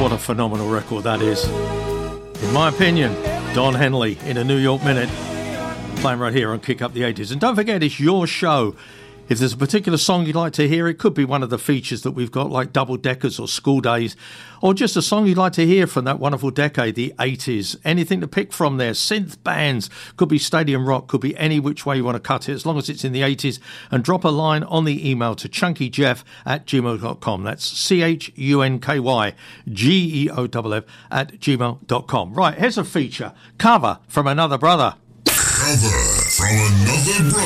What a phenomenal record that is. In my opinion, Don Henley in a New York Minute, playing right here on Kick Up the 80s. And don't forget, it's your show. If there's a particular song you'd like to hear, it could be one of the features that we've got, like Double Deckers or School Days, or just a song you'd like to hear from that wonderful decade, the 80s. Anything to pick from there. Synth bands, could be stadium rock, could be any which way you want to cut it, as long as it's in the 80s. And drop a line on the email to chunkyjeff@gmail.com. That's CHUNKYGEOFF@gmail.com. Right, here's a feature. Cover from Another Brother. Cover from Another Brother.